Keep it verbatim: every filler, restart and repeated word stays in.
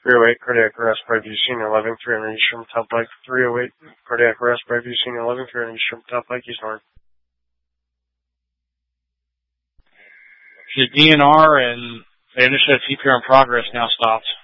three oh eight, cardiac arrest by Bucine, eleven, three hundred east from Top Pike. three oh eight, cardiac arrest by Bucine, eleven, three hundred east from Top Pike, East North. The D N R and they initiated T P R in progress now stopped.